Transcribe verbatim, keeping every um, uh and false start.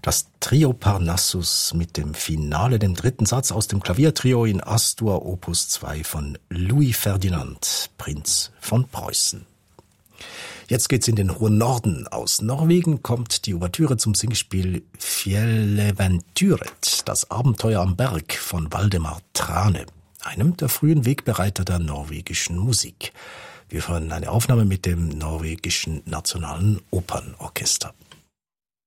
Das Trio Parnassus mit dem Finale, dem dritten Satz aus dem Klaviertrio in As-Dur Opus zwei von Louis Ferdinand, Prinz von Preußen. Jetzt geht's in den hohen Norden. Aus Norwegen kommt die Ouvertüre zum Singspiel Fjelleventyret, das Abenteuer am Berg von Waldemar Trane, einem der frühen Wegbereiter der norwegischen Musik. Wir hören eine Aufnahme mit dem norwegischen Nationalen Opernorchester.